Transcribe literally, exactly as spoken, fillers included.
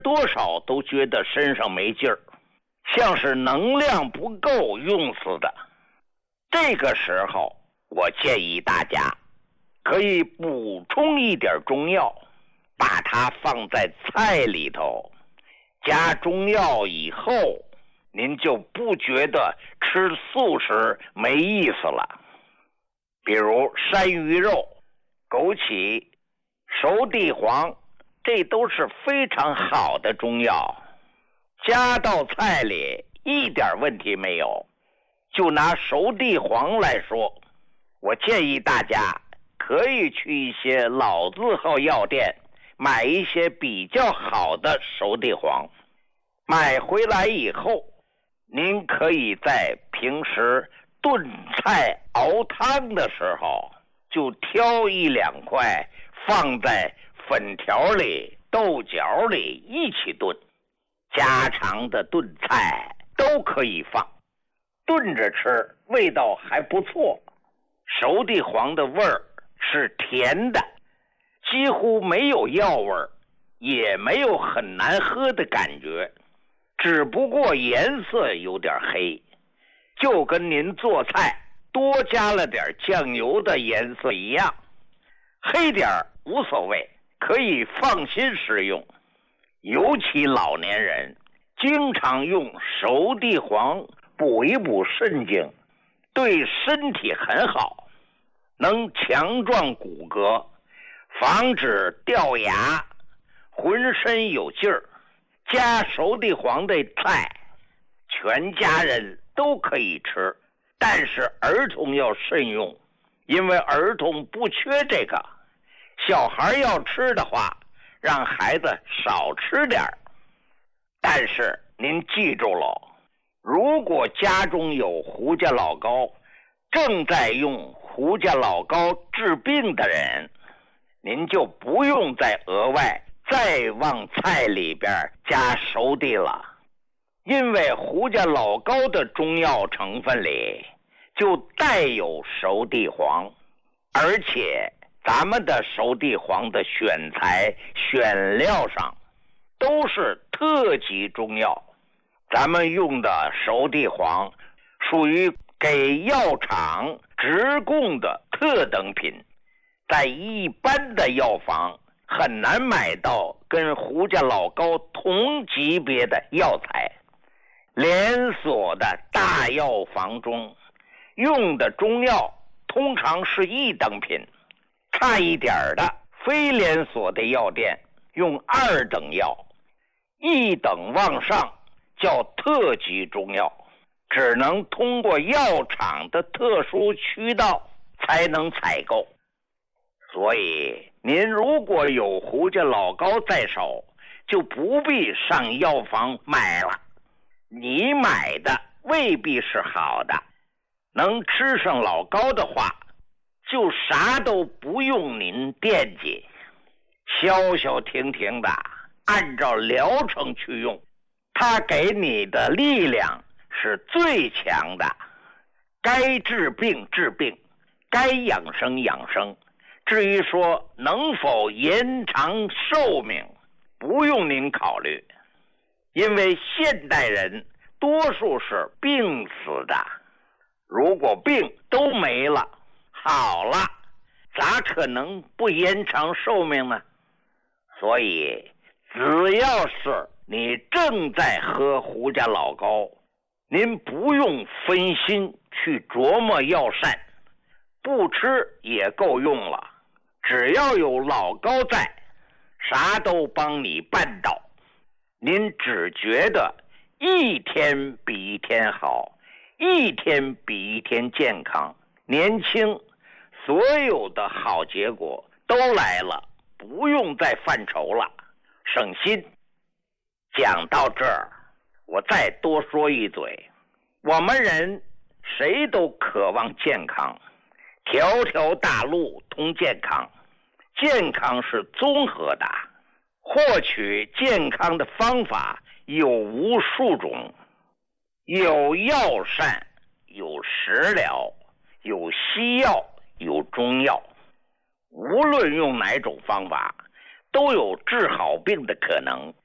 多少都觉得身上没劲儿，像是能量不够用死的。这个时候，我建议大家可以补充一点中药，把它放在菜里头。加中药以后，您就不觉得吃素食没意思了。比如山芋肉、枸杞、熟地黄，这都是非常好的中药，加到菜里一点问题没有。就拿熟地黄来说，我建议大家可以去一些老字号药店买一些比较好的熟地黄。买回来以后，您可以在平时炖菜熬汤的时候就挑一两块放在粉条里、豆角里一起炖，家常的炖菜都可以放，炖着吃味道还不错。熟地黄的味儿是甜的，几乎没有药味儿，也没有很难喝的感觉，只不过颜色有点黑，就跟您做菜多加了点酱油的颜色一样。黑点儿无所谓，可以放心食用。尤其老年人经常用熟地黄补一补肾精，对身体很好，能强壮骨骼，防止掉牙，浑身有劲儿。加熟地黄的菜，全家人都可以吃，但是儿童要慎用，因为儿童不缺这个。小孩要吃的话，让孩子少吃点儿。但是您记住了，如果家中有胡家老高，正在用胡家老高治病的人，您就不用再额外再往菜里边加熟地了，因为胡家老高的中药成分里就带有熟地黄，而且咱们的熟地黄的选材选料上都是特级中药，咱们用的熟地黄属于给药厂直供的特等品，在一般的药房很难买到跟胡家老高同级别的药材。连锁的大药房中用的中药通常是一等品，差一点的非连锁的药店用二等药，一等往上叫特级中药，只能通过药厂的特殊渠道才能采购。所以您如果有胡家老高在手，就不必上药房买了。你买的未必是好的，能吃上老高的话，就啥都不用您惦记，消消停停的按照疗程去用，它给你的力量是最强的。该治病治病，该养生养生，至于说能否延长寿命，不用您考虑，因为现代人多数是病死的，如果病都没了，好了，咋可能不延长寿命呢？所以只要是你正在喝胡家老高，您不用分心去琢磨药膳，不吃也够用了。只要有老高在，啥都帮你办到。您只觉得一天比一天好，一天比一天健康年轻，所有的好结果都来了，不用再犯愁了，省心。讲到这儿，我再多说一嘴，我们人谁都渴望健康，条条大路通健康，健康是综合的，获取健康的方法有无数种，有药膳，有食疗，有西药，有中药。无论用哪种方法，都有治好病的可能。